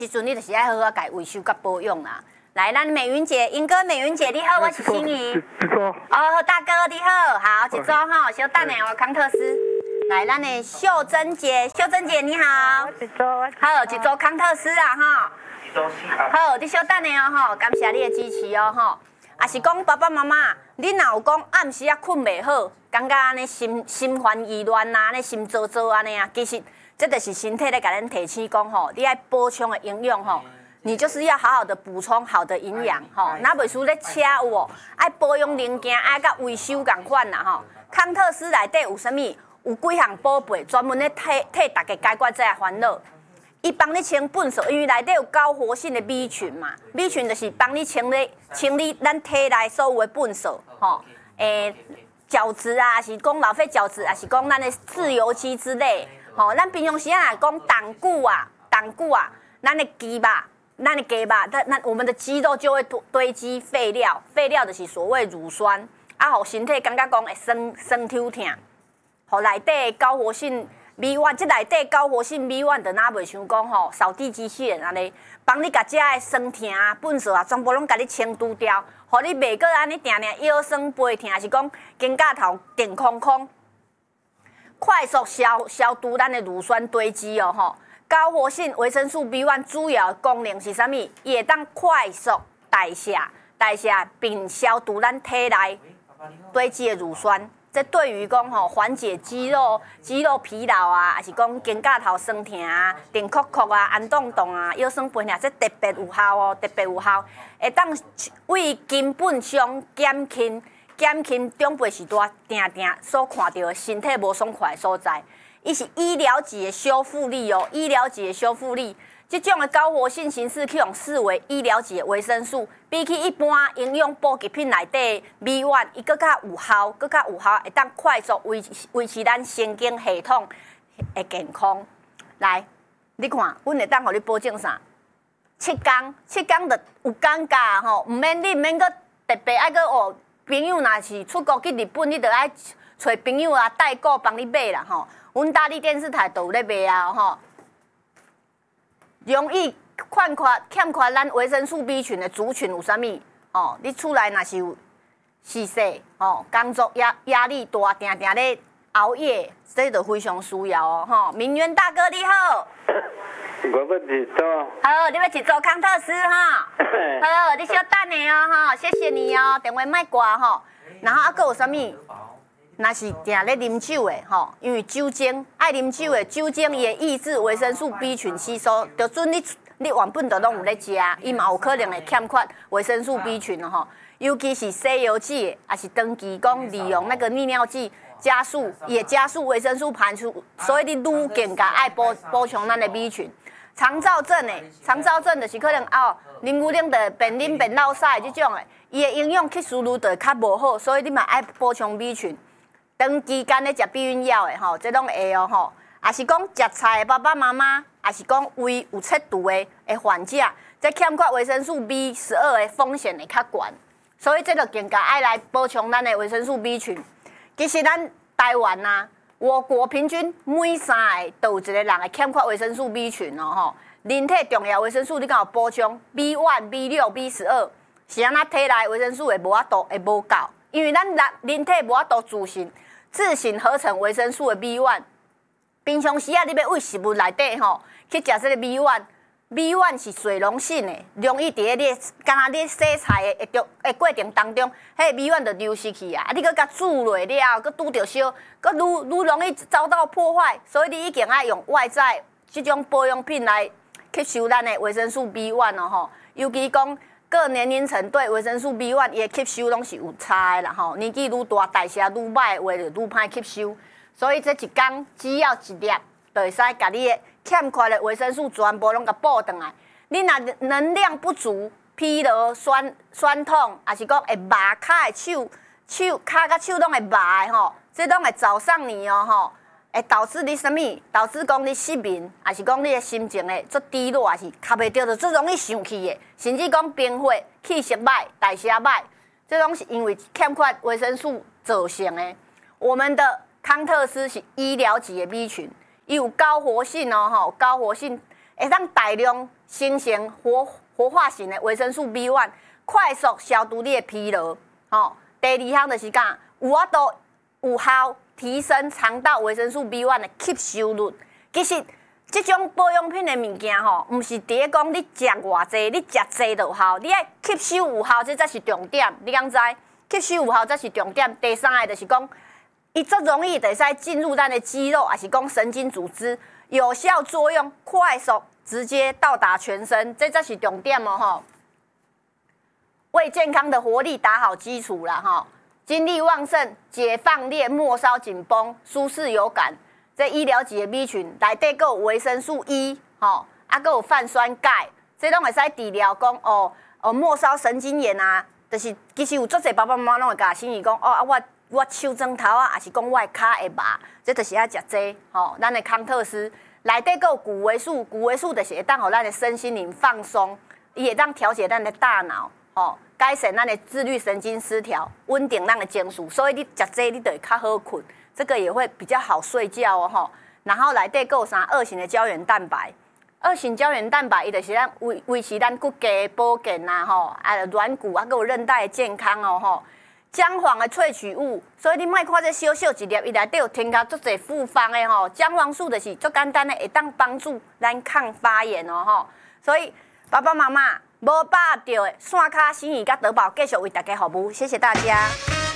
时阵你就是爱好好家维修甲保养啦。来，咱美云姐，英哥，美云姐你好，我是心怡。哦，大哥你好，好，一组哈，稍等下我康特斯。来，咱的秀珍姐，秀珍姐你好。 一组。 好，一组康特斯啊哈。好，你稍等下哦吼，感谢你的支持哦吼。也是讲爸爸妈妈，你若有讲暗时啊困袂好，感觉安尼心烦意乱呐，安尼心躁躁安尼啊，其实这就是身体咧甲咱提醒讲吼，你爱补充的营养吼。你就是要好好的补充好的营养吼，那袂输咧车有无？爱保养零件，爱甲维修共款啦吼。康特斯内底有啥物？有几项宝贝，专门咧替大家解决这个烦恼。伊帮你清粪扫，因为内底有高活性的米群嘛，米群就是帮你清理咱体内所有的粪扫吼，角质啊，是讲老废角质，还是讲咱的自由基之类吼。咱平常时啊讲胆固啊，咱的肌吧。那你给吧，那我们的肌肉就会堆积废料，废料就是所谓乳酸，啊，互身体感觉讲会酸抽痛，互内底高活性米丸，即内底高活性米丸，就哪袂想讲吼，扫地机器人安尼，帮你甲遮的酸痛啊、粪扫啊，全部拢甲你清除掉，互你袂过安尼定定腰酸背痛，还是讲肩胛头电空空，快速消除咱的乳酸堆积哦吼。高活性维生素 B1 主要的功能是啥物？伊会当快速代谢并消除咱体内堆积的乳酸。这对于讲吼缓解肌肉疲劳啊，还是讲肩胛头酸痛啊、电酷酷啊、安冻冻啊、腰酸背痛，这特别有效哦，特别有效，会当为根本上减轻长辈时代定所看到的身体无爽快的所在。伊是医疗级的修复力哦，医疗级的修复力，这种的高活性形式去用视为医疗级的维生素，比起一般营养补给品内底米丸，伊更较有效，会当快速维持咱神经系统的健康。来，你看，阮会当互你保证啥？7天就有减价吼，你毋免搁特别爱搁学朋友，若是出国去日本，你着爱找朋友啊代购帮你买啦吼。阮大力电视台都有咧卖啊吼，容易欠缺咱维生素 B 群的族群有啥物？哦，你厝内若是有细细哦，工作压力大，定咧熬夜，这就非常需要哦吼。明渊大哥你好， 我要一组。 好，你要一组康特斯哈。好，你稍等下哦吼，谢谢你哦，电话莫挂吼。然后还有啥物？若是定咧啉酒的吼，因为酒精爱啉酒的，酒精也抑制维生素 B 群吸收，就准你原本就拢有咧食，伊嘛有可能会欠缺维生素 B 群吼。尤其是西药剂，也是长期讲利用那个利尿剂加速维生素排出，所以你愈更加爱补充咱的 B 群。肠燥症就是可能啉牛奶的变落屎这种的，伊的营养吸收率就较无好，所以你嘛爱补充 B 群。长期间咧食避孕药的吼，这拢会哦吼。也是讲食菜的爸爸妈妈，也是讲胃有切除的患者，这欠缺维生素 B12的风险会较悬，所以这就更加爱来补充咱的维生素 B 群。其实咱台湾啊，我国平均每3个都有一个人会欠缺维生素 B 群哦吼。人体重要维生素你敢有补充 B1、B6、B12，是安那体内维生素会无够，因为咱人体无自行合成维生素的 B1， 平常时啊，你要为食物内底吼去食这个 B1 是水溶性的，容易伫咧敢若你洗菜的过程当中，迄个 B1 就流失去啊。你搁甲煮落了，搁拄着烧，搁愈容易遭到破坏，所以你已经爱用外在这种保养品来吸收咱的维生素 B1 哦吼，尤其讲。各年龄层对维生素 B1 伊的吸收拢是有差的啦吼，年纪愈大，代谢愈歹，话就愈歹吸收。所以这一天只要一粒，就会使甲你的欠缺的维生素全部拢甲补回来。你若能量不足、疲劳、酸痛，还是讲会麻卡的手骹甲手拢会麻的吼，这拢会找上你哦吼。会导致你啥物？导致讲你失眠，还是讲你的心情的足低落，还是卡袂着，就最容易生气的，甚至讲贫血、气色歹、代谢歹，这拢是因为欠缺维生素造成的。我们的康特斯是医疗级的 B 群，伊有高活性哦，高活性会当大量生成活化型的维生素 B1， 快速消除你的疲劳。吼，第二项就是讲有法度有效提升肠道维生素 B1 的吸收率。其实这种保养品的物件吼，唔是伫讲你食偌济，你食济就有效，你爱吸收有效，这才是重点。你敢知？吸收有效才是重点。第三个就是讲，伊足容易会使进入咱的肌肉，还是讲神经组织，有效作用，快速直接到达全身，这才是重点哦吼。为健康的活力打好基础啦吼，精力旺盛，解放裂，末梢紧绷，舒适有感。这医疗级的米群内底还有维生素 E， 吼，还有泛酸钙，这拢会使治疗讲末梢神经炎啊，就是其实有足侪爸爸妈妈拢会甲心仪讲我手指头啊，还是讲我的脚会麻，这就是爱食这吼，咱的康特斯内底还有谷维素，谷维素就是会当互咱的身心灵放松，伊会当调节咱的大脑，吼，改善咱的自律神经失调，稳定咱的情绪，所以你食这你就会较好困。这个也会比较好睡觉哦吼，然后内底还有啥2型的胶原蛋白，2型胶原蛋白伊就是咱维持咱骨骼保健呐吼，软骨还有韧带的健康哦吼。姜黄的萃取物，所以你莫看这小小一粒，伊内底有添加足侪复方的吼。姜黄素就是足简单的，会当帮助咱抗发炎哦吼。所以爸爸妈妈无把握到的，线卡心仪甲德宝继续为大家服务，谢谢大家。